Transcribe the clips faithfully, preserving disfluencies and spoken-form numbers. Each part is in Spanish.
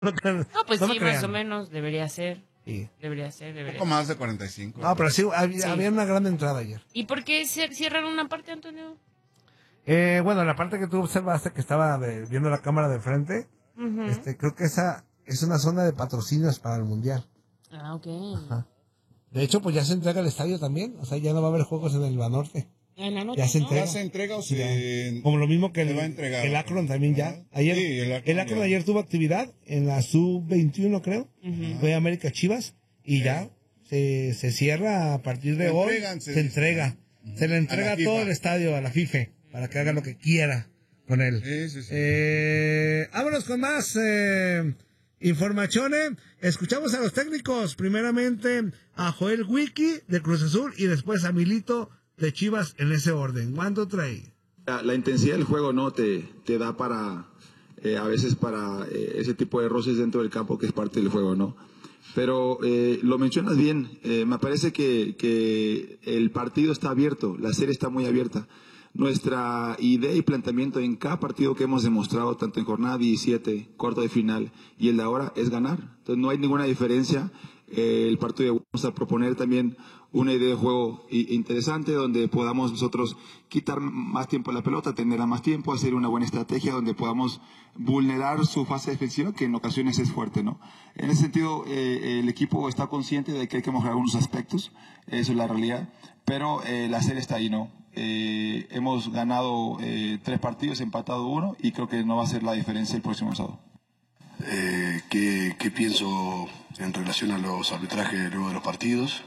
No, no, No, pues no sí, me crean. más o menos debería ser. Sí. Debería ser, Un debería poco ser. más de cuarenta y cinco. No, pero sí, había, Sí. había una gran entrada ayer. ¿Y por qué cier- cierran una parte, Antonio? Eh, bueno, la parte que tú observaste que estaba de- viendo la cámara de frente, Ujú. este, creo que esa es una zona de patrocinios para el Mundial. Ah, ok. Ajá. De hecho, pues ya se entrega el estadio también, o sea, ya no va a haber juegos en el Banorte. En la noche, Ya se ¿no? entrega. ¿Ya se entrega o se...? Como lo mismo que se el, va a entregar? el Akron también ya. Ajá. Ayer, Sí, el el Akron Akron, ya. ayer tuvo actividad en la sub veintiuno, creo. Ujú. Fue América Chivas y ya se, se cierra a partir de Se hoy. entregan, se se dice. entrega. Ujú. Se le A entrega la FIFA. todo el estadio a la FIFA para que haga lo que quiera con él. Sí, sí, sí. Eh, vámonos con más eh, informaciones. Escuchamos a los técnicos. Primeramente a Joel Wiki de Cruz Azul y después a Milito de Chivas en ese orden. ¿Cuánto trae? La, la intensidad del juego no te, te da para, eh, a veces para eh, ese tipo de roces dentro del campo que es parte del juego, ¿no? Pero eh, lo mencionas bien, eh, me parece que, que el partido está abierto, la serie está muy abierta. Nuestra idea y planteamiento en cada partido que hemos demostrado, tanto en jornada diecisiete, cuarto de final y el de ahora, es ganar. Entonces no hay ninguna diferencia. Eh, el partido de vamos a proponer también una idea de juego i- interesante donde podamos nosotros quitar más tiempo a la pelota, tenerla más tiempo, hacer una buena estrategia donde podamos vulnerar su fase defensiva, que en ocasiones es fuerte, ¿no? En ese sentido, eh, el equipo está consciente de que hay que mejorar algunos aspectos, eso es la realidad, pero eh, la serie está ahí, ¿no? Eh, hemos ganado eh, tres partidos, empatado uno, y creo que no va a ser la diferencia el próximo sábado. Eh, ¿qué, qué pienso en relación a los arbitrajes luego de los partidos?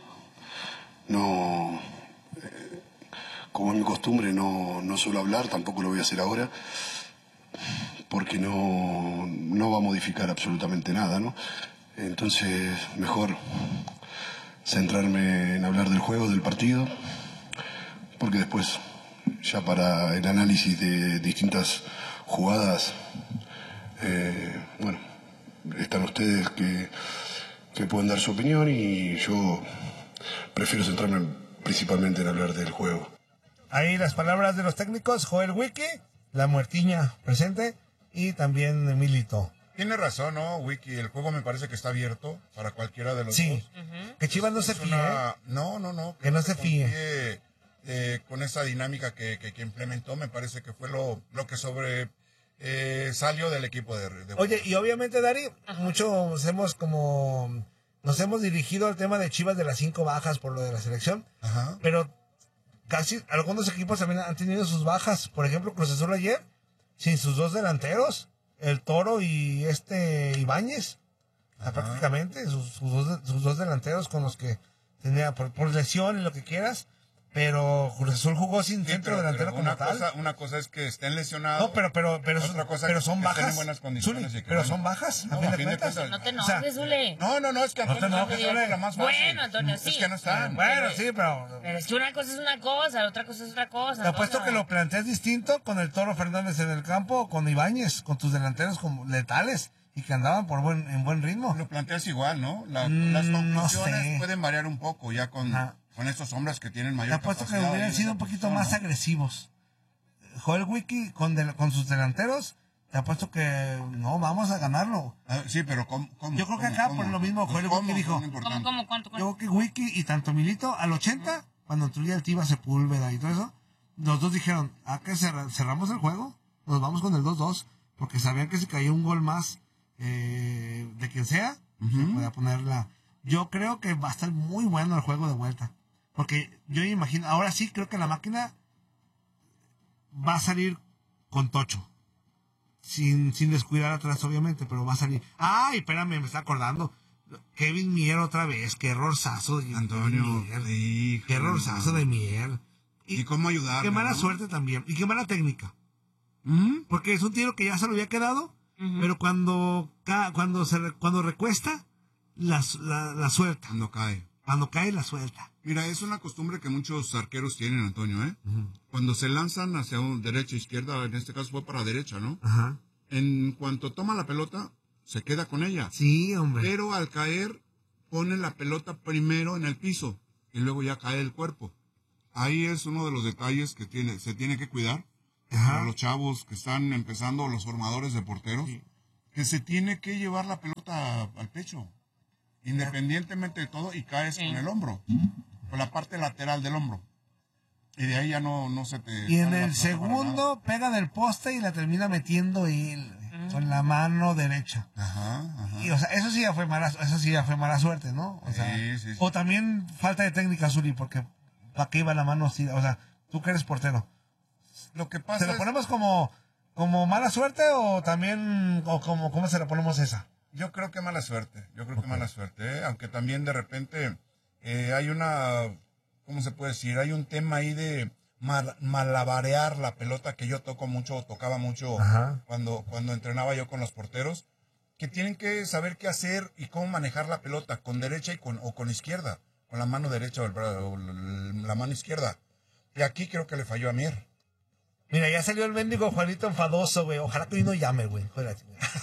No, eh, como es mi costumbre, no, no suelo hablar, tampoco lo voy a hacer ahora, porque no, no va a modificar absolutamente nada, ¿no? Entonces, mejor centrarme en hablar del juego, del partido, porque después, ya para el análisis de distintas jugadas, eh, bueno, están ustedes que, que pueden dar su opinión y yo prefiero centrarme principalmente en hablar del juego. Ahí las palabras de los técnicos, Joel Wiki, la muertiña presente y también Milito. Tiene razón, ¿no, Wiki? El juego me parece que está abierto para cualquiera de los Sí, dos. que Chivas no se Es fíe, una- ¿eh? No, no, no. Que no se fíe. confíe, eh, con esa dinámica que, que, que implementó, me parece que fue lo, lo que sobre eh, salió del equipo de, de Oye, y obviamente, Dari, muchos hemos como... Nos hemos dirigido al tema de Chivas de las cinco bajas por lo de la selección, Ajá. pero casi algunos equipos también han tenido sus bajas. Por ejemplo, Cruz Azul ayer, sin sus dos delanteros, el Toro y este Ibáñez, Ajá. prácticamente, sus, sus, dos, sus dos delanteros con los que tenía por, por lesión y lo que quieras, pero Cruz Azul jugó sin Sí, centro pero- delantero pero como una tal. Cosa, una cosa es que estén lesionados. No, pero, pero, pero, Otra cosa pero que- son que estén bajas. en buenas condiciones Zuli, y que pero bueno. son bajas, No, a fin a de fin de cuentas. cuentas. No te O sea, enojes, Zule. No, no, no, es que No te Antonio enojes, siempre Zule. la más fácil. Bueno, Antonio, sí. Es que no están. Bueno, sí, pero... Pero es que una cosa es una cosa, la otra cosa es otra cosa. Te apuesto ¿no? que lo planteas distinto con el Toro Fernández en el campo o con Ibáñez, con tus delanteros como letales y que andaban por buen, en buen ritmo. Lo planteas igual, ¿no? La- Mm, las no conclusiones sé. pueden variar un poco ya con, Ajá. con estos hombres que tienen Te mayor apuesto que capacidad hubieran de sido esa un poquito posición, más ¿no? agresivos. Joel Wiki con, del- con sus delanteros, te apuesto que no, vamos a ganarlo. Ah, sí, pero ¿cómo? cómo Yo creo que cómo, acá cómo? por lo mismo, Pues, Joel ¿cómo? Wiki dijo, Son importantes. ¿Cómo, cómo, cuánto, Yo cuánto? creo que Wiki y tanto Milito al ochenta, cuando entró el Tiva Sepúlveda y todo eso, los dos dijeron, ¿a qué cerra- cerramos el juego? Nos vamos con el dos dos, porque sabían que si caía un gol más eh, de quien sea, se podía ponerla. Yo creo que va a estar muy bueno el juego de vuelta, porque yo imagino, ahora sí creo que la máquina va a salir con Tocho. Sin, sin descuidar atrás, obviamente, pero va a salir. ¡Ay, espérame! Me está acordando. Kevin Mier otra vez. ¡Qué errorzazo de Antonio, Mier! sí, ¡Qué errorzazo de Mier! ¿Y cómo ayudar? ¡Qué mala ¿no? suerte también! ¡Y qué mala técnica! ¿Mm? Porque es un tiro que ya se lo había quedado, Ujú. pero cuando ca- cuando se re- cuando recuesta, la, la, la suelta. Cuando cae. Cuando cae, la suelta. Mira, es una costumbre que muchos arqueros tienen, Antonio, ¿eh? Cuando se lanzan hacia un derecha, izquierda, en este caso fue para derecha, ¿no? Ajá. En cuanto toma la pelota, se queda con ella. Sí, hombre. Pero al caer, pone la pelota primero en el piso y luego ya cae el cuerpo. Ahí es uno de los detalles que tiene, se tiene que cuidar Ajá. para los chavos que están empezando, los formadores de porteros. Sí. que se tiene que llevar la pelota al pecho, independientemente de todo, y caes Sí. con el hombro, con la parte lateral del hombro. Y de ahí ya no, no se te... Y en sale la el pelota para segundo pega del poste y la termina metiendo él, con la mano derecha. nada. Ajá, ajá. Y, o sea, eso sí ya fue mala, eso sí ya fue mala suerte, ¿no? O sea, Sí, sí, sí. o también falta de técnica, Zuli, porque ¿para qué iba la mano así? O sea, tú que eres portero. Lo que ¿Se pasa lo es... ponemos como, como mala suerte o también, o como, cómo se lo ponemos esa? Yo creo que mala suerte, yo creo que mala suerte, ¿eh? Aunque también de repente eh, hay una, ¿cómo se puede decir? Hay un tema ahí de mal, malabarear la pelota que yo toco mucho, o tocaba mucho Ajá. cuando, cuando entrenaba yo con los porteros, que tienen que saber qué hacer y cómo manejar la pelota, con derecha y con, o con izquierda, con la mano derecha o, el bra- o la mano izquierda. Y aquí creo que le falló a Mier. Mira, ya salió el mendigo Juanito enfadoso, güey. Ojalá que hoy no llame, güey. Joder,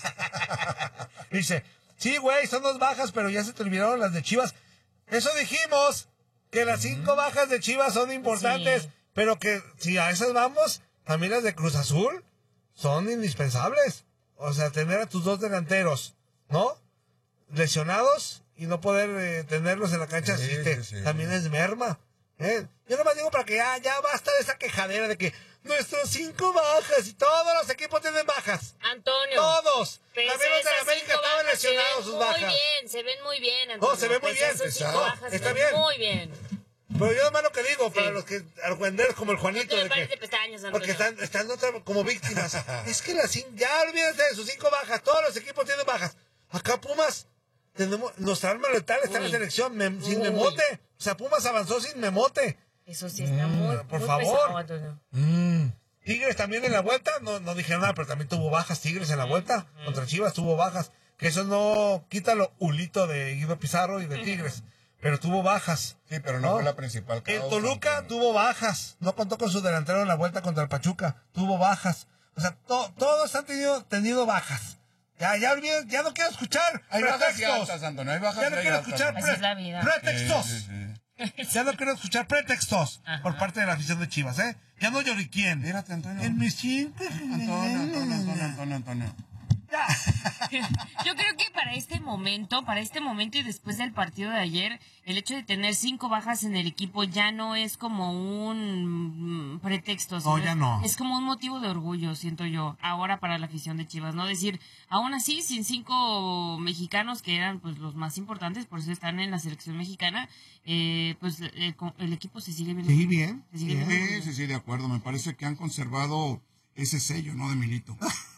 dice, sí, güey, son dos bajas, pero ya se te olvidaron las de Chivas. Eso dijimos, que las cinco bajas de Chivas son importantes, Sí. pero que si a esas vamos, también las de Cruz Azul son indispensables. O sea, tener a tus dos delanteros, ¿no? Lesionados y no poder eh, tenerlos en la cancha, Sí, sí, te- sí, sí. también es merma. ¿eh? Yo nomás digo para que ya, ya basta de esa quejadera de que nuestros cinco bajas y todos los equipos tienen bajas. Antonio. Todos. pese También los de esas América cinco estaban bajas, se lesionados ven sus muy bajas. bien, se ven muy bien, Antonio. No, se ve muy Pese a bien. esas cinco Exacto. bajas, se Está ven bien. muy bien. Pero yo nomás lo que digo, para Sí. los que argüenderos como el No Juanito, te me de pares que, de pestañas, Antonio. porque están, están otra- como víctimas. Es que las cin- ya olvídense de sus cinco bajas, todos los equipos tienen bajas. Acá Pumas, tenemos, nuestra arma letal está en la Uy. selección, mem- sin Uy. memote. O sea, Pumas avanzó sin memote. Eso sí está muy, por muy favor. pesado, Antonio. Mm. Tigres también en la vuelta, no, no dijeron nada, pero también tuvo bajas Tigres en la vuelta. Contra Chivas tuvo bajas. Que eso no quita lo hulito de Guido Pizarro y de Tigres. Pero tuvo bajas. Sí, pero no, fue la principal El causa, Toluca Antonio. tuvo bajas. No contó con su delantero en la vuelta contra el Pachuca. Tuvo bajas. O sea, to- todos han tenido, tenido bajas. Ya, ya olviden, ya no quiero escuchar Hay bajas y pretextos. altas, Antonio, hay bajas Ya y no hay quiero altas. escuchar Así pre- es la vida. pretextos. Sí, sí, sí. Ya no quiero escuchar pretextos Ajá. por parte de la afición de Chivas, ¿eh? Ya no lloriquien. Espérate, Antonio. En mis cinco. Antonio, Antonio, Antonio, Antonio, Antonio. Ya. Yo creo que para este momento, para este momento y después del partido de ayer, el hecho de tener cinco bajas en el equipo ya no es como un mm, pretexto. No, ¿sabes? ya no. Es como un motivo de orgullo, siento yo, ahora para la afición de Chivas, ¿no? Decir, aún así, sin cinco mexicanos que eran pues los más importantes, por eso están en la selección mexicana, eh, pues el, el equipo se sigue viendo. Sí, bien. Se sigue bien. viendo Sí, sí, sí, de acuerdo. Me parece que han conservado ese sello, ¿no? De Milito.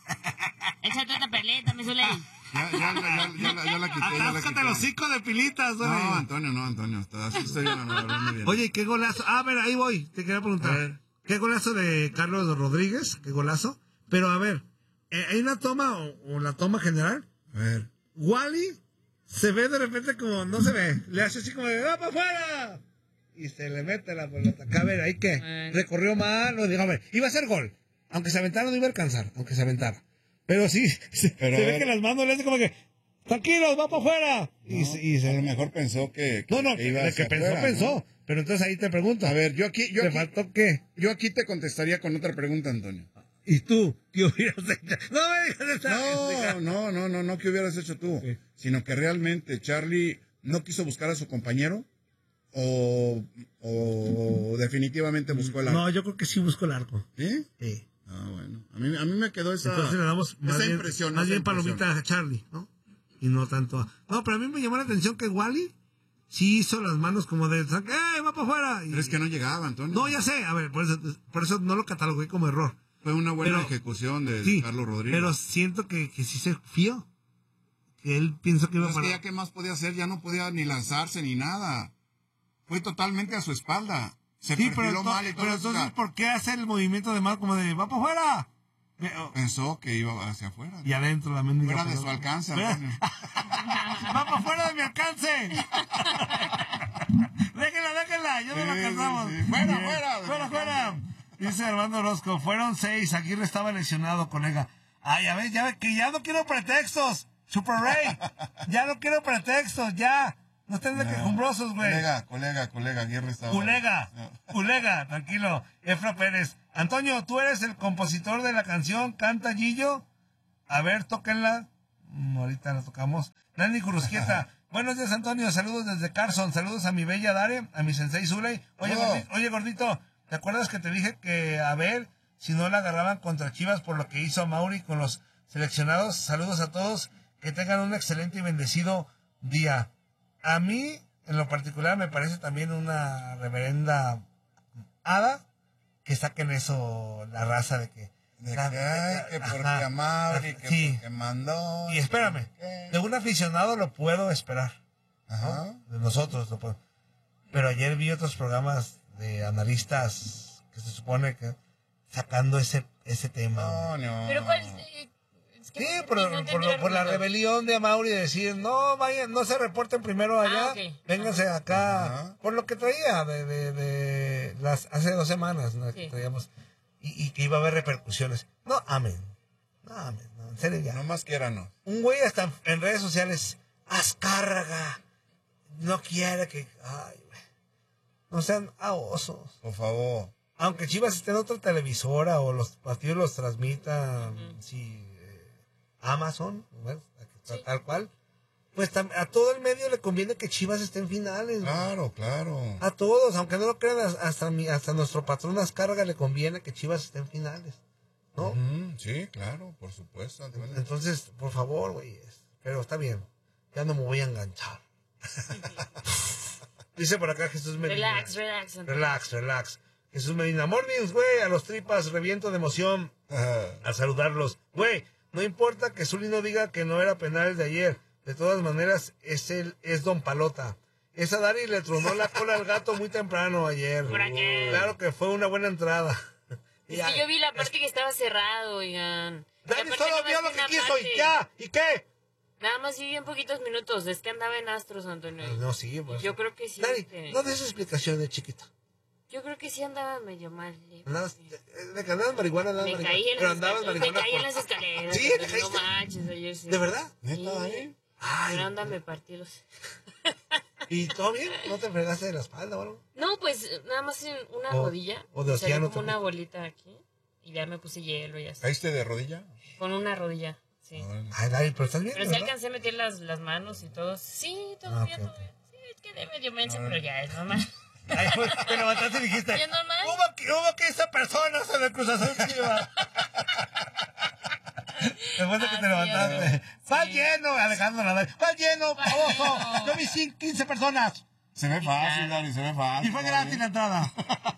Échate otra peleta, me suele. Ya, ya, ya, ya, ya, la- ya la quité, ya la Atáscate quité. los cinco de pilitas, güey. No, Antonio, no, Antonio. está- Así estoy hablando bien. Oye, qué golazo. Ah, a ver, ahí voy. Te quería A preguntar. ver. Qué golazo de Carlos Rodríguez. Qué golazo. Pero a ver, eh, hay una toma o, o la toma general. A ver. Wally se ve de repente como no se ve. Le hace así como de ¡va para afuera! Y se le mete la pelota. Acá, a ver, ahí que Eh. recorrió mal. No, digo, a ver, iba a ser gol. Aunque se aventara, no iba a alcanzar. Aunque se aventara. Pero sí, se, Pero se a ve ver. que las manos le hace como que tranquilos, va para afuera. Y, No, se- y se a lo mejor pensó que, que- No, no, que iba de hacia que pensó, afuera, pensó. ¿no? Pero entonces ahí te pregunto. A ver, yo aquí, yo ¿te aquí, faltó qué? yo aquí te contestaría con otra pregunta, Antonio. ¿Y tú? ¿Qué hubieras hecho? No me digas esa No, no, no, no, no que hubieras hecho tú, Sí. sino que realmente Charlie no quiso buscar a su compañero o, o definitivamente buscó el arco. No, yo creo que sí busco el arco. ¿Sí? Sí. Ah, bueno. A mí, a mí me quedó esa, Entonces le damos más esa bien, impresión. más esa bien impresión. palomita a Charlie, ¿no? Y no tanto a... No, pero a mí me llamó la atención que Wally sí hizo las manos como de... ¡Eh, va para afuera! Y- Pero es que no llegaba, Antonio. No, ya sé. A ver, por eso, por eso no lo catalogué como error. Fue una buena Pero- ejecución de Sí, Carlos Rodríguez. pero siento que, que sí se fió. Que él pensó que iba Pero es para... que ya qué más podía hacer, ya no podía ni lanzarse ni nada. Fue totalmente a su espalda. Se Sí, pero, perfiló ento- mal y todo. pero o entonces, sea, ¿por qué hacer el movimiento de mal como de... ¡Va para afuera! Ve- oh, pensó que iba hacia afuera. Y adentro la mendiga Fuera de su pelota. alcance, Fuera- Antonio. ¡Va para afuera de mi alcance! déjenla, déjenla, ya no la Sí, alcanzamos. sí, sí. Fuera, Bien. fuera. Fuera, fuera. Dice Armando Orozco, fueron seis, Aguirre estaba lesionado, colega. Ay, ya ves, ya ves, que ya no quiero pretextos. Super Ray, ya no quiero pretextos, ya. No estén de quejumbrosos, güey. Colega, colega, colega, Aguirre estaba. Colega, No. colega, tranquilo. Efra Pérez. Antonio, tú eres el compositor de la canción Canta Gillo. A ver, tóquenla. Mm, ahorita lo tocamos. Nani Currusquieta. Buenos días, Antonio. Saludos desde Carson. Saludos a mi bella Dare, a mi sensei Zuley. Oye, Oh. gordito, oye, gordito, ¿te acuerdas que te dije que a ver si no la agarraban contra Chivas por lo que hizo a Mauri con los seleccionados? Saludos a todos. Que tengan un excelente y bendecido día. A mí, en lo particular, me parece también una reverenda hada que saquen eso, la raza de que... De la- que, ay, que ajá, porque a Mauri, que sí. porque mandó. Y espérame, que- de un aficionado lo puedo esperar. Ajá. ¿no? De nosotros lo puedo. Pero ayer vi otros programas de analistas que se supone que sacando ese ese tema. No, no. Pero cuál... eh, es que Sí, no por, entendí por, el por la argumento. rebelión de Mauri de decir, no, vayan, no se reporten primero allá, Ah, ok. vénganse acá, Ajá. por lo que traía de, de, de las hace dos semanas, ¿no? Que Sí. traíamos, y, y que iba a haber repercusiones. No, amén, no, amén, no, en serio ya. No más quiéranos. Un güey hasta en, en redes sociales, Azcárraga, no quiere que, ay, güey, no sean osos. Por favor. Aunque Chivas esté en otra televisora o los partidos los transmitan, sí, eh, Amazon, ¿ves? Sí. Tal cual, pues tam- a todo el medio le conviene que Chivas esté en finales. güey. Claro, claro. A todos, aunque no lo crean, as- hasta, mi, hasta nuestro patrón Azcárraga le conviene que Chivas esté en finales, ¿no? Ujú, sí, claro, por supuesto. Antonio. Entonces, por favor, güey, pero está bien, ya no me voy a enganchar. Dice por acá Jesús Medina. Relax, relax. Antonio. Relax, relax. Jesús Medina, mornings, güey, a los tripas, reviento de emoción Ajá. a saludarlos. Güey, no importa que Zuli no diga que no era penal el de ayer. De todas maneras, es él, es Don Palota. Esa Dari le tronó la cola al gato muy temprano ayer. ¿Por qué? Claro que fue una buena entrada. Es que yo vi la parte que estaba cerrado, oigan. Y Dani aparte solo nada vio más lo vi que una quiso parte. y ya. ¿Y qué? Nada más vi en poquitos minutos. Es que andaba en Astros, Antonio. No, sí, pues. Yo creo que sí. Dani, este, no des explicaciones, chiquita. Yo creo que sí andaba medio mal. ¿eh? Andabas, de que andabas marihuana, andabas Me marihuana. caí en Pero las andabas escaleras. marihuana. Me caí en por- las escaleras. ¿Sí? ¿Te No caíste? manches, ayer sí. ¿De verdad? ¿Neta, Sí. Dani? Ay, Pero anda, me partí los... ¿y todo bien? ¿No te fregaste de la espalda o algo? No, pues nada más en una O- rodilla. o de y salió océano como también. una bolita aquí. Y ya me puse hielo y así. ¿Caíste de rodilla? Con una rodilla, sí. Órale. Ay, Dani, pero estás bien, Pero sí ¿verdad? alcancé a meter las, las manos y todo. Sí, todo Ah, bien, ok, todo bien. Sí, es que de medio mensa, pero ya es normal. Ay, pues, te levantaste y dijiste, ¿Ya es normal? hubo, hubo quince personas en el Cruz Azul Chivas. Después de que te Así levantaste. es. ¡Va Sí. lleno! Alejandro Nadal. ¡Va lleno, baboso! lleno. Yo vi cin- quince personas. Se ve fácil, Dani, se ve fácil. Y fue gratis la entrada.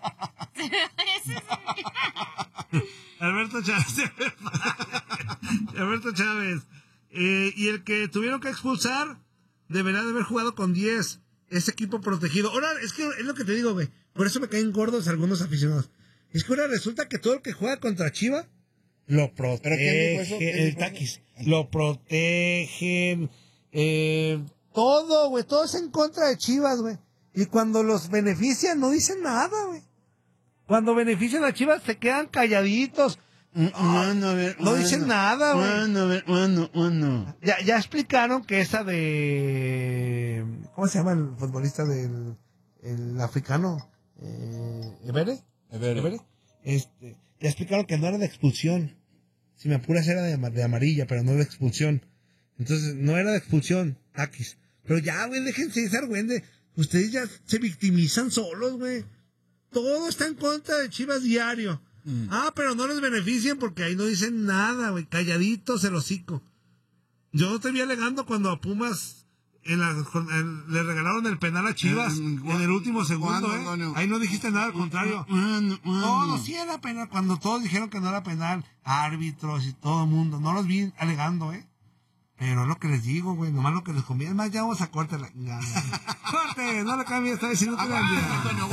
Alberto Chávez. Alberto Chávez. Eh, y el que tuvieron que expulsar deberá de haber jugado con diez. Ese equipo protegido. Ahora, es que es lo que te digo, güey. Por eso me caen gordos algunos aficionados. Es que ahora resulta que todo el que juega contra Chiva lo protege. ¿Pero quién dijo eso? ¿Quién El dijo Taquis. eso? Lo protegen. Eh, todo, güey. Todo es en contra de Chivas, güey. Y cuando los benefician, no dicen nada, güey. Cuando benefician a Chivas, se quedan calladitos. Ah, no dicen nada, güey. Ya, ya explicaron que esa de... ¿Cómo se llama el futbolista del el africano? Eh, ¿Ebere? Ebere. ¿Ebere? Este, ya explicaron que no era de expulsión. Si me apuras era de, ama- de amarilla, pero no de expulsión. Entonces, no era de expulsión, Taquis. Pero ya, güey, déjense de ser, güey. de- Ustedes ya se victimizan solos, güey. Todo está en contra de Chivas diario. Mm. Ah, pero no les benefician porque ahí no dicen nada, güey. Calladitos el hocico. Yo no te vi alegando cuando a Pumas en la- con el- le regalaron el penal a Chivas Eh, en el último segundo, ¿cuándo, ¿eh? Antonio? Ahí no dijiste nada, al contrario. No, no, sí era penal. Cuando todos dijeron que no era penal, árbitros y todo el mundo, no los vi alegando, ¿eh? Pero es lo que les digo, güey, nomás lo que les conviene. Es más, ya vamos a corte la... Corte, no le cambies, está diciendo que